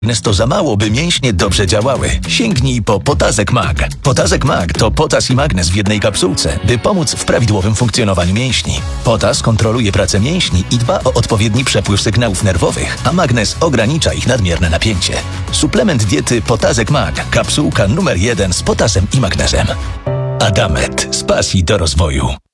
Magnes to za mało, by mięśnie dobrze działały. Sięgnij po Potazek Mag. Potazek Mag to potas i magnez w jednej kapsułce, by pomóc w prawidłowym funkcjonowaniu mięśni. Potas kontroluje pracę mięśni i dba o odpowiedni przepływ sygnałów nerwowych, a magnez ogranicza ich nadmierne napięcie. Suplement diety Potazek Mag. Kapsułka numer 1 z potasem i magnezem. Adamet. Z pasji do rozwoju.